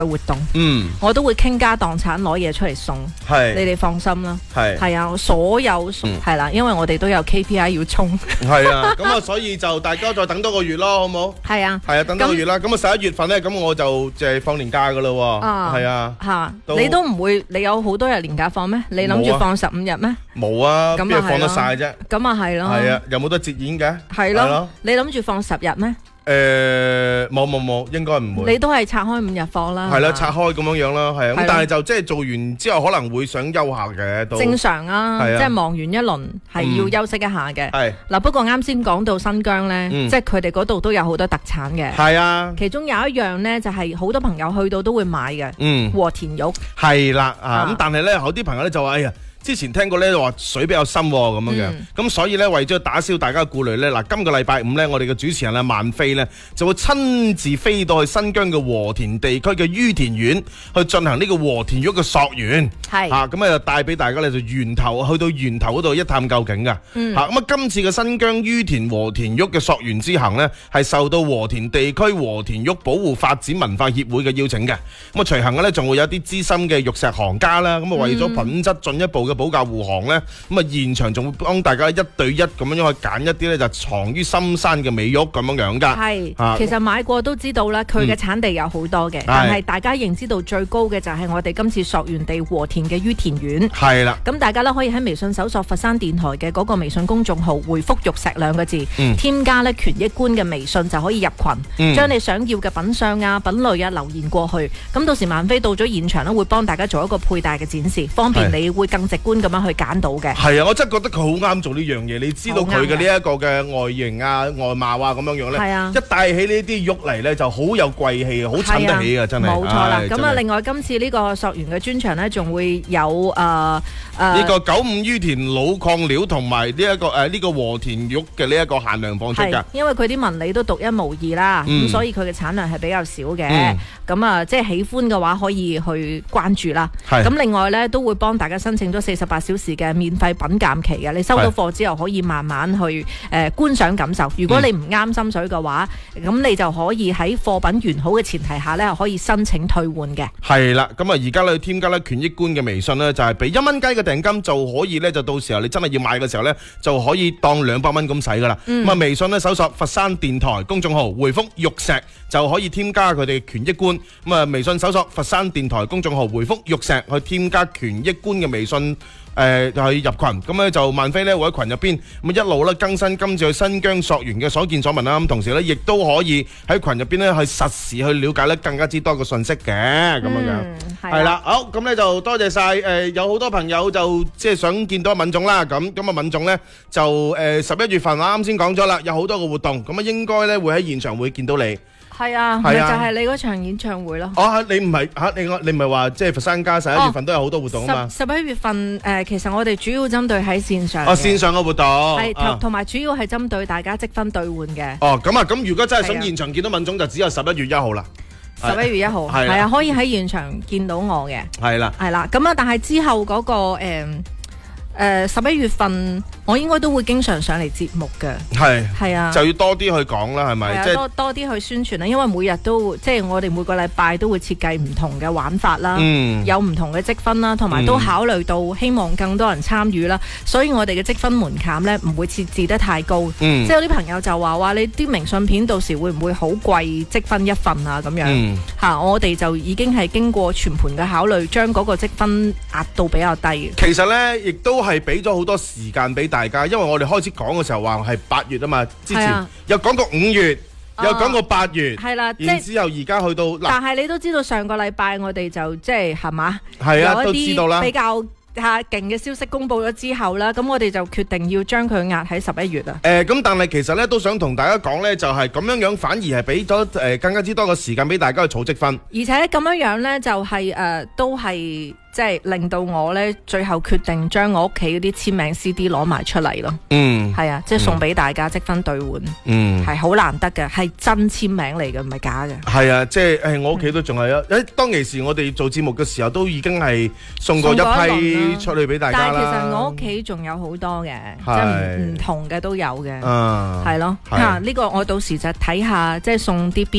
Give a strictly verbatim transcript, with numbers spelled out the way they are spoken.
活動， 嗯， 我都會傾家蕩產攞嘢出嚟送， 係你哋放心啦。 係係啊，所有係啦，因為我哋都有 K P I 要衝。 係啊，咁啊，所以就大家再等多個月咯，好冇？ 係啊， 係啊，等多個月啦。咁啊，十一月份咧，咁我就就係放年假噶啦喎。係啊， 嚇，你都唔會，你有好多日年假放咩？你諗住放十五日咩？ 冇啊，邊度放得晒啫？ 咁啊係咯。 係啊，有冇得節演嘅？ 係咯。你諗住放十日咩？ 誒，冇冇冇，應該唔會。 你都係拆開五日放啦。 係啦，拆開咁樣樣啦，係啊。咁但係就即係做完之後，可能會想休下嘅都。正常啊，即係忙完一輪係要休息一下嘅。係嗱，不過啱先講到新疆咧，即係佢哋嗰度都有好多特產嘅。係啊，其中有一樣咧，就係好多朋友去到都會買嘅。嗯，和田玉。係啦啊，咁但係咧，有啲朋友咧就話：哎呀，之前聽過咧話水比較深咁樣樣，咁所以咧為咗打消大家嘅顧慮咧，嗱今個禮拜五咧，我哋嘅主持人啊萬飛咧就會親自飛到去新疆嘅和田地區嘅于田縣去進行呢個和田玉嘅溯源，係啊，咁啊就帶俾大家咧就源頭去到源頭嗰度一探究竟噶，吓咁啊今次嘅新疆于田和田玉嘅溯源之行咧係受到和田地區和田玉保護發展文化協會嘅邀請嘅，咁啊隨行嘅咧仲會有啲資深嘅玉石行家啦，咁啊為咗品質進一步嘅保駕護航咧，咁啊現場仲會幫大家一對一咁樣樣去揀一啲咧就藏於深山嘅美玉咁樣樣噶。係，其實買過都知道啦，佢嘅產地有好多嘅，但係大家認知度最高嘅就係我哋今次溯源地和田嘅于田縣。係啦，咁大家咧可以喺微信搜索佛山電台嘅嗰個微信公眾號，回覆玉石兩個字，添加咧權益觀嘅微信就可以入群，將你想要嘅品相啊、品類啊留言過去。咁到時萬飛到咗現場咧，會幫大家做一個佩戴嘅展示，方便你會更直觀咁樣去揀到嘅。係啊，我真係覺得佢好啱做呢樣嘢。你知道佢嘅呢一個嘅外形啊、外貌啊咁樣樣咧，係啊，一戴起呢啲玉嚟咧就好有貴氣，好襯得起啊！真係冇錯啦。咁啊，另外今次呢個溯源嘅專場咧，仲會有誒誒呢個九五于田老礦料同埋呢一個誒呢個和田玉嘅呢一個限量放出㗎。因為佢啲紋理都獨一無二啦，咁所以佢嘅產量係比較少嘅。咁啊，即係喜歡嘅話可以去關注啦。咁另外咧都會幫大家申請咗四十八小時嘅免費品鑑期嘅，你收到貨之後可以慢慢去誒、呃、觀賞感受。如果你唔啱心水嘅話，咁、嗯、你就可以喺貨品完好嘅前提下咧，可以申請退換嘅。係啦，咁啊而家咧添加咧權益觀嘅微信咧，就係俾一蚊雞嘅訂金就可以咧，就到時候你真係要買嘅時候咧，就可以當兩百蚊咁使噶啦。咁啊、嗯、微信咧搜索佛山電台公眾號，回覆玉石就可以添加佢哋權益觀。咁啊微信搜索佛山電台公眾號，回覆玉石去添加權益觀嘅微信。誒、呃、就係入群，咁咧就萬飛咧會喺群入邊咁一路咧更新今次去新疆溯源嘅所見所聞啦。咁同時咧亦都可以喺群入邊咧去實時去了解咧更加之多嘅信息嘅咁樣樣。係啦，好咁咧就多謝晒誒、呃，有好多朋友就即係想見到敏總啦。咁咁啊敏總咧就誒十一月份啱先講咗啦，有好多個活動，咁啊應該咧會喺現場會見到你。係啊，咪就係你嗰場演唱會咯。哦，你唔係嚇你你唔係話即係佛山家十一月份都有好多活動啊嘛。十十一月份誒，其實我哋主要針對喺線上。哦，線上嘅活動。係同同埋主要係針對大家積分兌換嘅。哦，咁啊，咁如果真係想現場見到敏總，就只有十一月一號啦。十一月一號係啊，可以喺現場見到我嘅。係啦，係啦，咁啊，但係之後嗰個誒誒十一月份。我應該都會經常上嚟節目嘅，係係啊，就要多啲去講啦，係咪？即係多多啲去宣傳啦，因為每日都即係我哋每個禮拜都會設計唔同嘅玩法啦，嗯、有唔同嘅積分啦，同埋都考慮到希望更多人參與啦，所以我哋嘅積分門檻咧唔會設置得太高，嗯、即係有啲朋友就話話你啲明信片到時會唔會好貴積分一份啊咁樣嚇、嗯啊？我哋就已經係經過全盤嘅考慮，將嗰個積分壓到比較低。其實咧，亦都係俾咗好多時間俾大家，因為我哋開始講嘅時候話係八月啊嘛，之前、啊、有講過五月，有講過八月，係啦、啊，然之後而家去到，但係你都知道上個禮拜我哋就即係係嘛，係啊，都知道啦，比較嚇勁嘅消息公佈咗之後啦，咁我哋就決定要將佢壓喺十一月啊。誒、呃，咁但係其實咧都想同大家講咧，就係、是、咁樣樣反而係俾咗誒更加之多嘅時間俾大家去儲積分，而且咁樣樣咧就係、是、誒、呃、都係。即係令到我咧，最後決定將我屋企嗰啲簽名 C D 攞埋出嚟咯。嗯，係啊，即係送俾大家積分兌換。嗯，係好難得嘅，係真簽名嚟嘅，唔係假嘅。係啊，即係誒，我屋企都仲係啊。誒，當其時我哋做節目嘅時候，都已經係送過一批出去俾大家啦。但係其實我屋企仲有好多嘅，即係唔同嘅都有嘅。嗯，係咯。嚇，呢個我到時就睇下，即係送啲邊。